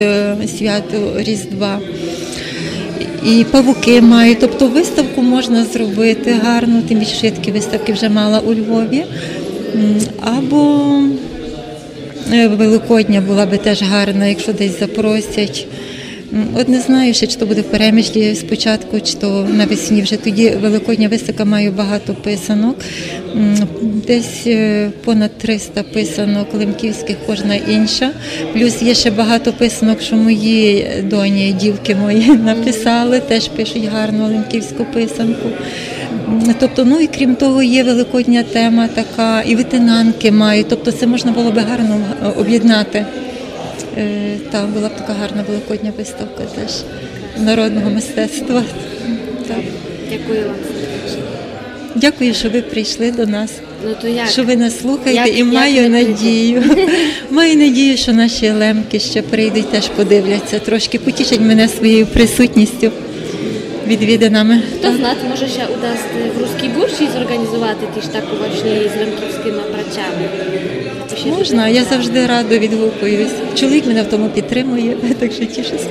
свято Різдва. І павуки мають, тобто виставку можна зробити гарно, тим більше я такі виставки вже мала у Львові. Або Великодня була би теж гарна, якщо десь запросять. От не знаю ще, чи то буде в Перемишлі спочатку, чи то навесні. Вже тоді Великодня виставка, має багато писанок. Десь понад 300 писанок лемківських, кожна інша. Плюс є ще багато писанок, що мої доні, дівки мої написали, теж пишуть гарну лемківську писанку. Тобто, ну і крім того, є великодня тема така, і витинанки мають, тобто це можна було би гарно об'єднати. Там була б така гарна великодня виставка теж народного мистецтва. Так. Дякую вам. Дякую, що ви прийшли до нас, що ви нас слухаєте, і маю надію, що наші лемки ще прийдуть, теж подивляться, трошки потішать мене своєю присутністю, відвідинами. Хто знає, може ще удасться в Руській Бурші зорганізувати ті ж таку właśnie з лемківськими працями. Можна, я завжди радо відгукуюсь. Чоловік мене в тому підтримує, так що тішуся.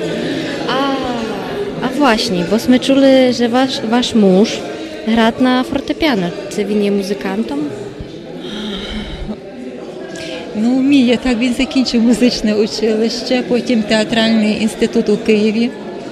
A właśnie, bośmy czuli, że wasz mąż gra na fortepiano. Czy він є музикантом? Ну, вміє, так, він закінчив музичне училище, потім театральний інститут у Києві.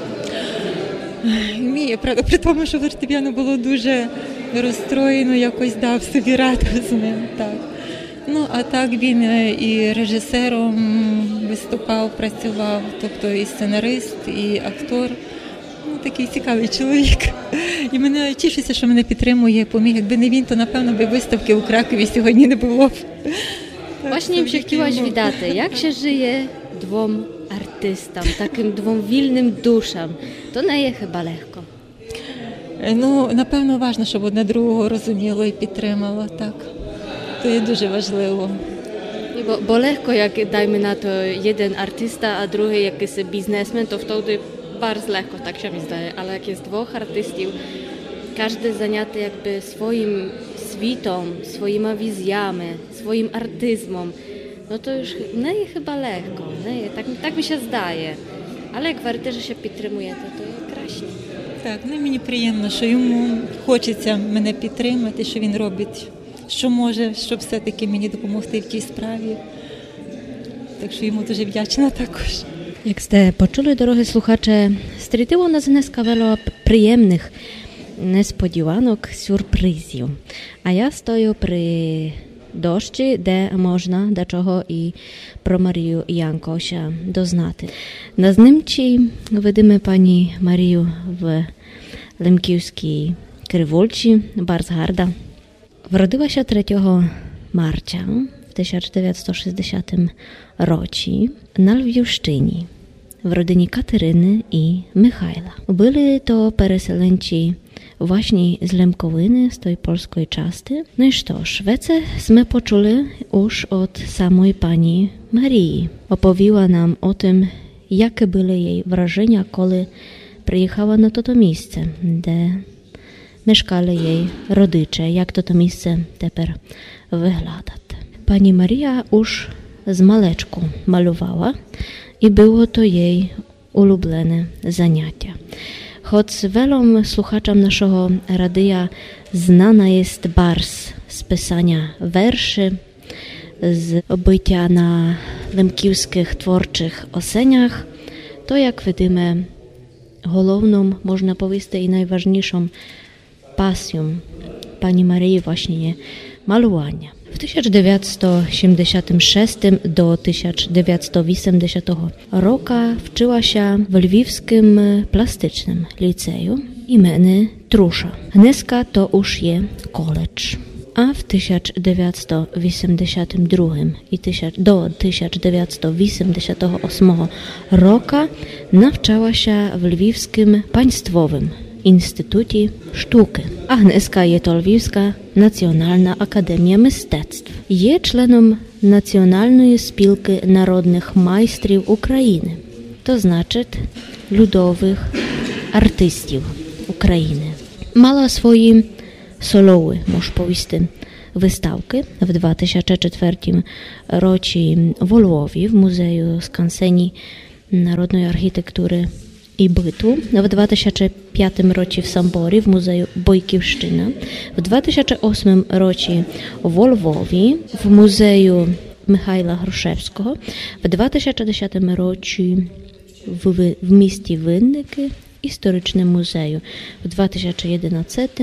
Вміє, правда, при тому, що фортепіано було дуже розстроєно, якось дав собі раду з ним, так. Ну, а так він і режисером виступав, працював, тобто і сценарист, і актор. Ну, такий цікавий чоловік. І мене тішуся, що мене підтримує, поміг. Якби не він, то, напевно, би виставки у Кракові сьогодні не було б. Właśnie się chciałaś widać, jak się żyje dwom artystom, takim dwom wільним душам. То не є chyba легко. Ну, напевно, важливо, щоб одне другого розуміло і підтримало, так. To jest дуже важливо. Bo легко, jak dajmy na to jeden artysta, a drugi jakiś biznesmen, to wtedy bardzo lekko, tak się mi zdaje. Ale jak jest dwóch artystów, każdy zajęty jakby swoim світом, своїми wizjami, swoim artyzmom, no to już nie jest chyba lekko, nie? Tak mi się zdaje. Ale jak w artyzmie się підтримує, to jest краще. Так, ну мені приємно, що йому хочеться мене підтримати, що він робить, що може, щоб все-таки мені допомогти в тій справі. Так що йому дуже вдячна також. Jak ste počuli, doroгі слухачі, стрітило нас dneska veľa приємних несподіванок, сюрпризів. А я стою при дощі, де можна дечого і про Марію Янкоша дознати. На знімці видимо пані Марію в Лемківській Кривульчі, bardzo гарда. Wrodziła się 3 marca w 1960 roці na Lwівщині w rodzinie Kateryny i Michaila. Byli to pereselenci właśnie z Lemkowiny, z tej polskiej czasty. No i co, Szwece sme poczuli już od samej pani Marii. Opowiła nam o tym, jakie były jej wrażenia, kiedy przyjechała na to miejsce, gdzie mieszkali jej rodzice, jak to miejsce teraz wygląda. Pani Maria już z maleczku malowała i było to jej ulubione zajęcie. Choć wielom słuchaczom naszego radia znana jest bardzo z pisania wierszy, z bycia na lemkівських tworczych oseniach, to jak widzimy główną, można powiedzieć, i najważniejszą pasją pani Maryi właśnie jest malowanie. W 1976 do 1980 roku wczyła się w Lwівськym Plastycznym Liceju imienia Trusza. Dneska to już jest college. A w 1982 i do 1988 roku nawczała się w Lwівськym Państwowym Instytucie Sztuki. A dneska jest to Lwівська Nacjonalna Akademia Mistectw. Jest członem Nacjonalnej Spilki Narodnych Majstrów Ukrainy. To znaczy ludowych artystów Ukrainy. Mała swoje solowe, można powiedzieć, wystawki w 2004 roku w Lwowie w Muzeum Skanseni народної архітектури і биту. В 2005 році в Самборі, в музею Бойківщина. В 2008 році в Львові, в музею Михайла Грушевського. В 2010 році в місті Винники, історичному музею. В 2011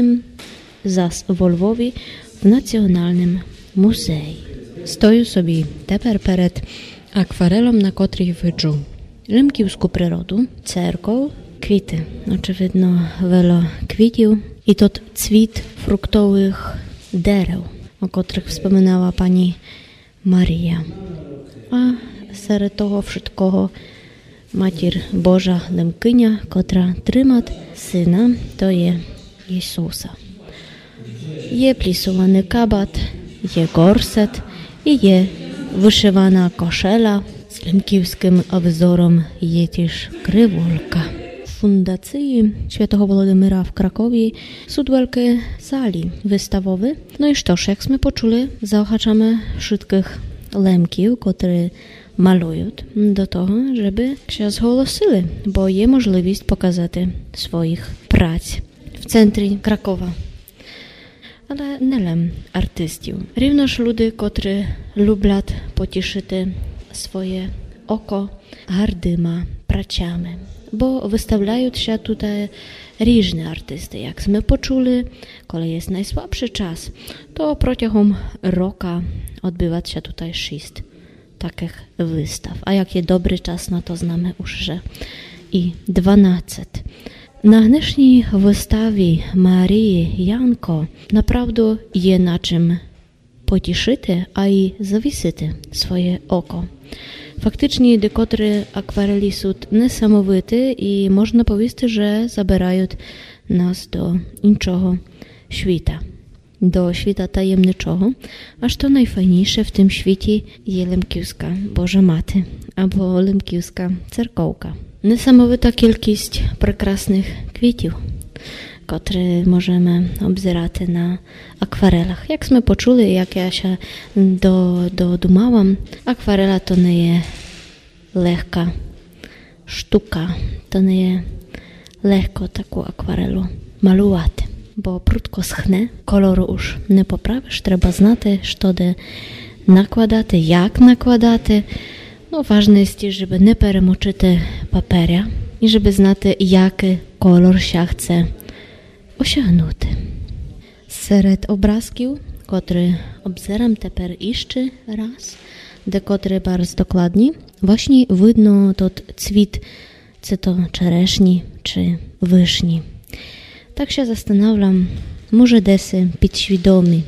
в Львові в Національному музеї. Стою собі тепер перед акварелом, на котрій виджу лемківську природу, церков, квіти. Очевидно, вело квітів. І тут цвіт фруктових дерев, о котрих wspominała pani Марія. А серед того wszystkiego Матір Божа Лемкиня, котра тримать сина, то є Ісуса. Є плісуваний кабат, є горсет і є вишивана кошела. З лемківським взором є теж криволка. В фундації Świętego Володимира в Кракові są wielkie sali wystawowe. No i sztoż, jak my poczuli, zaochaczamy wszystkich лемків, котрі малюють, до того, щоб ще зголосили, бо є можливість показати своїх праць в центрі Кракова. Але не лем артистів. Рівно ж люди, котрі люблять потішити своє око гардима працями. Бо виставляють ще тут різні артисти. Як ми почули, коли є найслабший час, то протягом року відбувається тут 6 takich wystaw. A jak jest dobry czas, no to znamy już, że i 12. Na dnešní wystawie Marii Janko naprawdę jest na czym pocieszyć, a i zawiesić swoje oko. Faktycznie dekotry akwareli są niesamowite i można powiedzieć, że zabierają nas do innego świata. Do świata tajemniczego, aż to najfajniejsze w tym świecie jest Lempkівська Boża Maty, albo Lempkівська cerkołka. Niesamowita ilość prekrasnych kwiatów, które możemy obzerać na akwarelach. Jak my poczuli, jak ja się dodumałam, akwarela to nie jest lekka sztuka, to nie jest lekko taką akwarelu maluwać. Bo prudko schnie, koloru już nie poprawisz, trzeba znać, co de nakładać, jak nakładać. No ważne jest, żeby nie peremoczyć papieru i żeby znać, jaki kolor się chce osiągnąć. Серед obrazków, które obzeram teraz jeszcze raz, de które bardzo dokładnie, właśnie widno tot cwit, czy to czereśni, czy wyszni. Tak się zastanawiam, może desy podświadomie.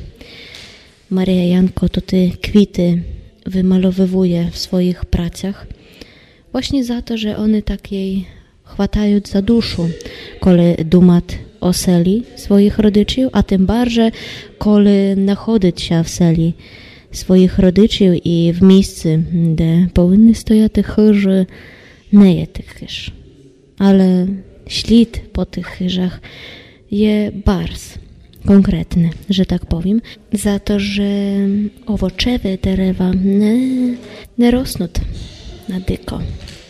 Maria Janko to te kwity wymalowywuje w swoich pracach właśnie za to, że one tak jej chwatają za duszę, kiedy dumać o seli swoich rodziców, a tym bardziej, kiedy nachodzić się w seli swoich rodziców i w miejscu, gdzie powinny stojać chyży, nie jest tych chyż. Ale ślad po tych chyżach jest bardzo konkretny, że tak powiem, za to, że owocowe drzewa nie rosną na dyko.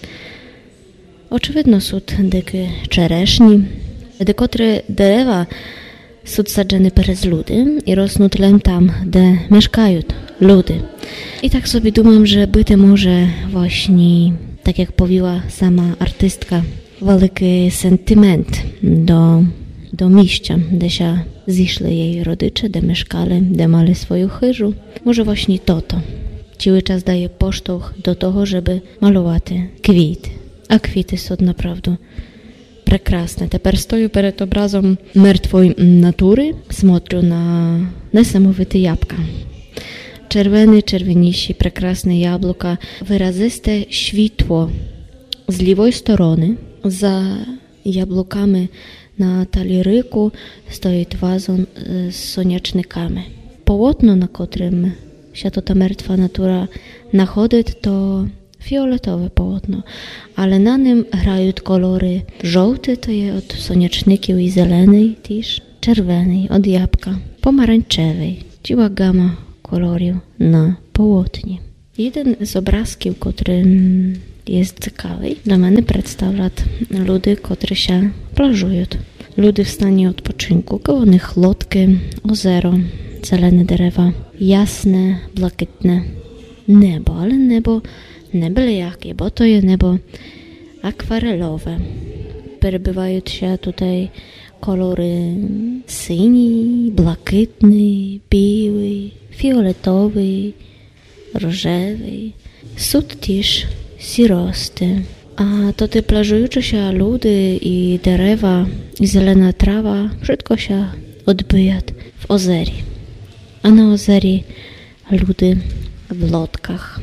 Oczywiście są dykie czereśni, które drzewa są sadzone przez ludzi i rosną tam, gdzie mieszkają ludzie. I tak sobie думam, że być może właśnie, tak jak powiedziała sama artystka, wielki sentyment do miejsca, gdzie się zeszli jej rodzice, gdzie mieszkali, gdzie mieli swoją chyżu. Może właśnie to. Cały czas daje posztuch do tego, żeby malować kwity. A kwity są naprawdę прекрасne. Teraz stoję przed obrazem martwej natury, смотрю na niesamowite jabłka. Czerweniści, прекрасne jabłka, wyraziste światło z lewej strony. Za jabłkami na talieryku stoi wazon z słonecznikami. Połotno, na którym się ta martwa natura nachodzi, to fioletowe połotno, ale na nim grają kolory żółty, to jest od słoneczników i zelenej też, czerwonej od jabłka, pomarańczowej, cała gama kolorów na połotnie. Jeden z obrazków, który є цікавий. Для мене представляють люди, котрі ще плажують. Люди в стані відпочинку, у них лодки, озеро, зелені дерева, ясне, блакитне небо, але небо не бляяке, бо то є небо акварелове. Перебивають ще тут кольори синій, блакитний, білий, фіолетовий, рожевий. Суд теж сірости. A to te plażujące się ludy i derewa i zielona trawa wszystko się odbywa w ozері. A na ozері ludy w lodkach.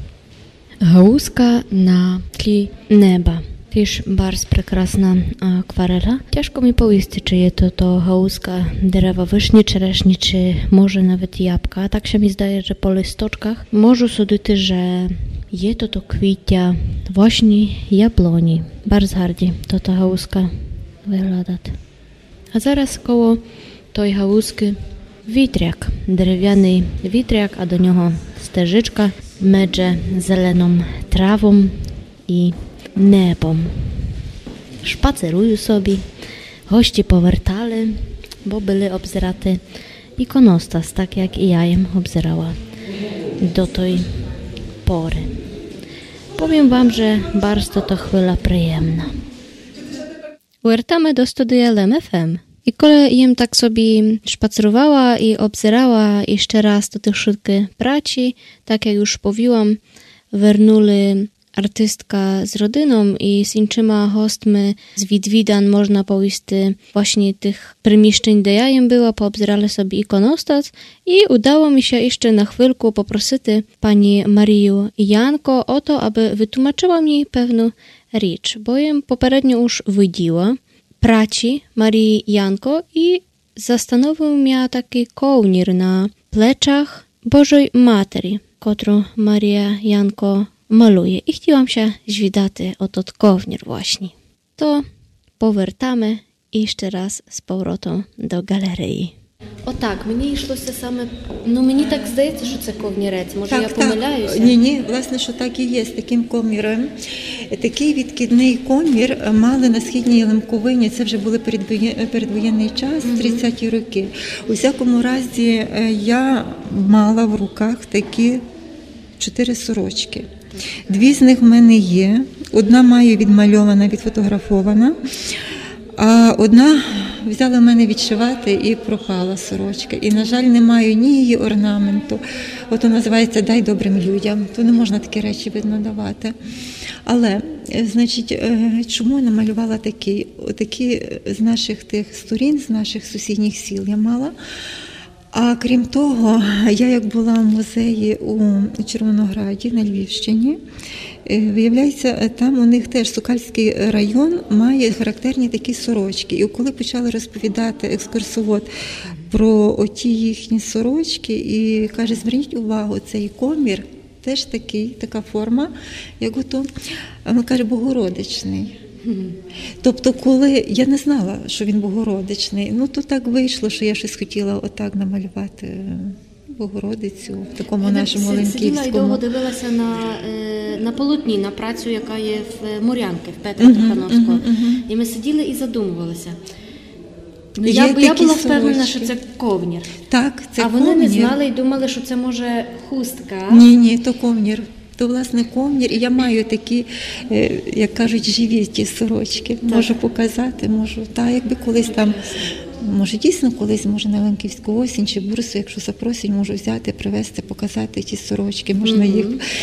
Gałuzka na tle nieba. Też bardzo прекрасна акварела. Ciężko mi powiedzieć, czy jest to gałuzka derewa wишні, черешні, czy może nawet jabłka. Tak się mi zdaje, że po listoczkach можу судити, że є то квіття вишні, яблоні. Bardzo гарні та гałузка виглядає. А зараз коло тої гałузки вітряк, дерев'яний вітряк, а до нього стежичка меже зеленим травом і небом. Шпацерую собі, гості повертали, бо були обзирати іконостас, так як і я їм обзирала до той pory. Powiem wam, że bardzo to chwila przyjemna. Wracamy do studia LMFM. I kiedy jem tak sobie szpacerowała i obzerała jeszcze raz do tych wszystkich praci, tak jak już mówiłam, wernuli artystka z rodziną i z innymi hostmi z Widwidan, można powiedzieć, właśnie tych przemieszczeń, gdzie ja jem była, poobzerali sobie ikonostas i udało mi się jeszcze na chwilkę poprosić pani Marię Janko o to, aby wytłumaczyła mi pewną rzecz, bo jem poprzednio już widziała praci Marii Janko i zastanowił mnie taki kołnir na pleczach Bożej Materi, którą Maria Janko maluje i chciałam się zwiedzić o ten kołnir właśnie. To powracamy jeszcze raz z powrotem do galerii. O tak, мені йшлося саме, мені так здається, що це ковнірець, може я помиляюся? Ні, власне, що так і є, з таким коміром. Такий відкидний комір мали на Східній Ялемковині, це вже були передвоєнний час, 30-ті роки. У всякому разі, я мала в руках такі 4 сорочки. 2 з них в мене є, одна маю відмальована, відфотографована, а одна взяла в мене відшивати і пропала сорочка. І, на жаль, не маю ні її орнаменту. Ото називається «Дай добрим людям». То не можна такі речі, видно, давати. Але, значить, чому я намалювала такі? Такі з наших тих сторін, з наших сусідніх сіл я мала. А крім того, я як була в музеї у Червонограді на Львівщині, виявляється, там у них теж Сокальський район має характерні такі сорочки. І коли почали розповідати екскурсовод про оті їхні сорочки, і каже, зверніть увагу, цей комір теж така форма, як ото, він каже, Богородичний. Тобто, коли я не знала, що він Богородичний, то так вийшло, що я щось хотіла отак намалювати Богородицю в такому нашому Ленківському. Сиділа і довго дивилася на полотні, на працю, яка є в Морянки, в Петра Трухановського. І ми сиділи і задумувалися. Я була впевнена, що це ковнір. Так, це ковнір. А вони не знали і думали, що це може хустка. Ні, то ковнір. То, власне, комнір, і я маю такі, як кажуть, живі ті сорочки. Так. Можу показати, якби колись там, може дійсно колись, може на Ленківську осінь чи бурсу, якщо запросять, можу взяти, привезти, показати ті сорочки, можна їх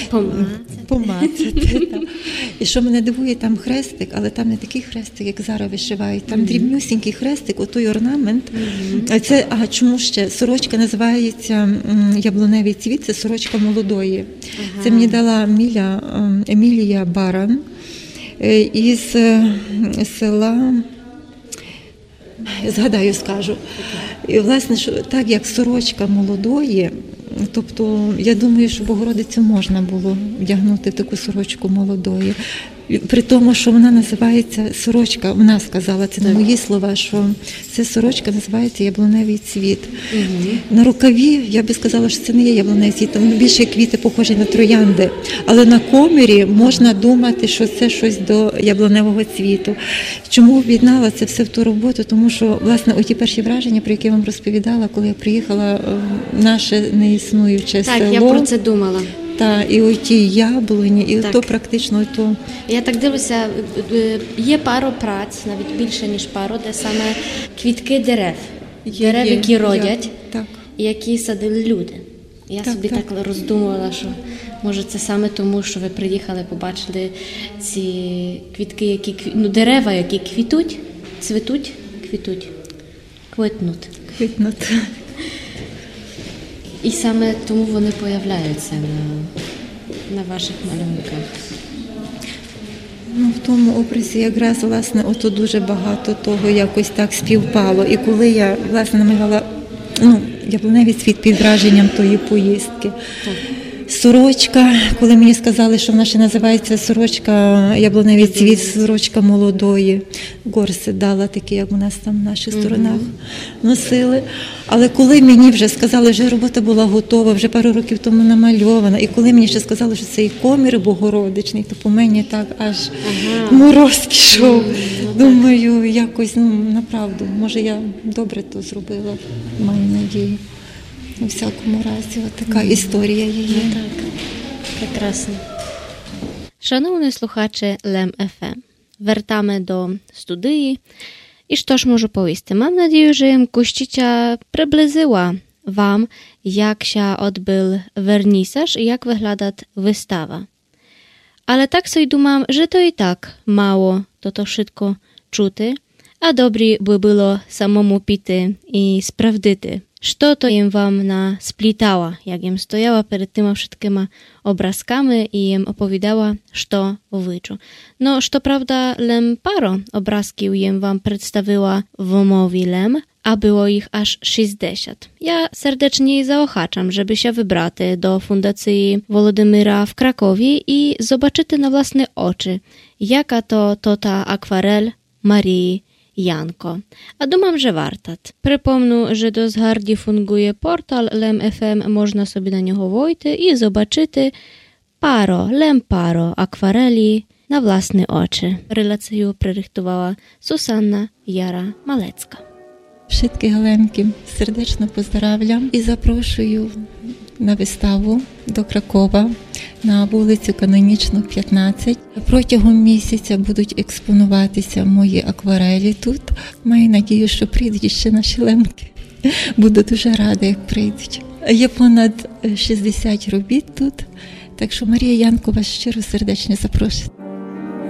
помацати. І що мене дивує, там хрестик, але там не такий хрестик, як зараз вишивають, там дрібнюсінький хрестик, отой орнамент. Чому ще? Сорочка називається «Яблуневий цвіт», це сорочка молодої. Це мені дала Емілія Баран із села, скажу. І, власне, що так як сорочка молодої, тобто, я думаю, що Богородицю можна було вдягнути в таку сорочку молодої. При тому, що вона називається сорочка, вона сказала, це не мої слова, що це сорочка називається яблуневий цвіт. На рукаві, я би сказала, що це не є яблуневий цвіт, там більше квіти похожі на троянди. Але на комірі можна думати, що це щось до яблуневого цвіту. Чому об'єднала це все в ту роботу? Тому що, власне, оті перші враження, про які я вам розповідала, коли я приїхала в наше неіснуюче село. Так, я про це думала. І оті яблуні, і Так. то практично то. Я так дивлюся, є пару праць, навіть більше, ніж пару, де саме квітки дерев. Дерев, які родять, Так. і які садили люди. Я Так, собі так. так роздумувала, що може це саме тому, що ви приїхали, побачили ці квітки, які дерева, які квітуть, цвітуть, квітнуть. Квітнуть. І саме тому вони появляються на ваших малюнках. В тому образі якраз, власне, ото дуже багато того якось так співпало. І коли я, власне, намалювала яблуневий цвіт під враженням тої поїздки. Сорочка, коли мені сказали, що вона ще називається сорочка яблуневий цвіт, сорочка молодої. Горси дала такі, як у нас там в наших сторонах носили. Але коли мені вже сказали, що робота була готова, вже пару років тому намальована, і коли мені ще сказали, що це і комір богородичний, то по мені так аж мороз пішов. Думаю, якось, направду, може я добре то зробила, маю надію. У всякому разі, така історія її. Так, прекрасно. Шановні слухачі Лем FM, вертamy до студії. I що ж можу повісти? Mam nadzieję, że Kuścicia przybliżyła wam, jak się odbył wernisaż i jak wygląda wystawa. Ale tak sobie думam, że to i tak mało to wszystko czuty, a dobry by było samemu pity i sprawdyty. Що то їм вам насплітала, як їм стояла перед тими wszystkimi obrazkami і їм оповідала, що вичу. No, що правда, лем пару образків їм вам представила в мові лем, a było ich aż 60. Ja serdecznie zaochaczam, żeby się wybrać do Fundacji Wolodymyra w Krakowie i zobaczyć na własne oczy, jaka to ta akwarel Marii Janko. A думам, że wartat. Przypomnę, że do Zgardi funguje portal Lem FM, można sobie na niego wejść i zobaczyć paro akwareli na własne oczy. Relację przerychtowała Susanna Jara-Malecka. Wszystkich Галемків сердечно поздравлям і запрошую на виставу до Кракова на вулицю Канонічну, 15. Протягом місяця будуть експонуватися мої акварелі тут. Маю надію, що прийдуть ще наші лемки. Буду дуже рада, як прийдуть. Є понад 60 робіт тут, так що Марія Янко вас щиро сердечно запрошує.